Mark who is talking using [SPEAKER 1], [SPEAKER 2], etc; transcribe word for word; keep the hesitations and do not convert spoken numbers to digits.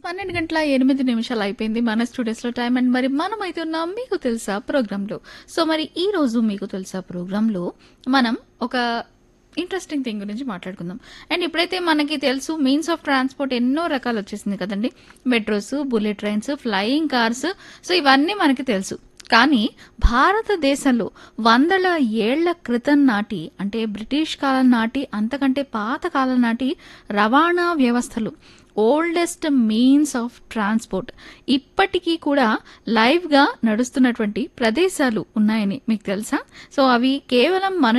[SPEAKER 1] పన్నెండు గంటల ఎనిమిది నిమిషాలు అయిపోయింది మన స్టూడియోస్‌లో టైం. అండ్ మరి మనమైతే ఉన్నాం మీకు తెలుసా ప్రోగ్రామ్‌లో. సో, మరి ఈ రోజు మీకు తెలుసా ప్రోగ్రామ్‌లో మనం ఒక ఇంట్రెస్టింగ్ థింగ్ గురించి మాట్లాడుకుందాం. అండ్ ఇప్పుడైతే మనకి తెలుసు మీన్స్ ఆఫ్ ట్రాన్స్‌పోర్ట్ ఎన్నో రకాలు వచ్చేసింది కదండీ. Metros, bullet trains, flying cars, so ఇవన్నీ మనకి తెలుసు. కానీ భారతదేశంలో వందల ఏళ్ల క్రితం నాటి అంటే బ్రిటిష్ కాలం నాటి అంతకంటే పాత కాలం నాటి రవాణా వ్యవస్థలు ఓల్డెస్ట్ మీన్స్ ఆఫ్ ట్రాన్స్పోర్ట్ ఇప్పటికీ కూడా లైవ్గా నడుస్తున్నటువంటి ప్రదేశాలు ఉన్నాయని మీకు తెలుసా? సో అవి కేవలం మన